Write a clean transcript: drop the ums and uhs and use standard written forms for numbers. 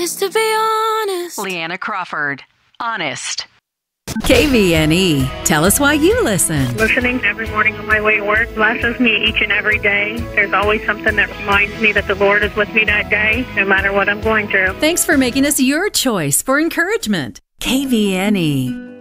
is to be honest. Leanna Crawford, Honest. KVNE. Tell us why you listen. Listening every morning on my way to work blesses me each and every day. There's always something that reminds me that the Lord is with me that day, no matter what I'm going through. Thanks for making us your choice for encouragement. KVNE.